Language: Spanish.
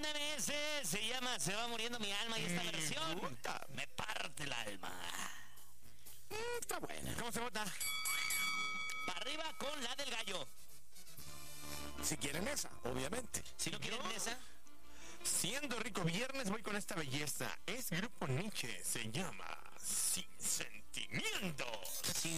de meses. Se llama Se va muriendo mi alma y esta versión me parte el alma. Está buena. ¿Cómo se vota? Para arriba con la del gallo. Si quieren esa, obviamente. Si no quieren esa, Siendo rico viernes, voy con esta belleza. Es Grupo Nietzsche, se llama Sin Sentimientos.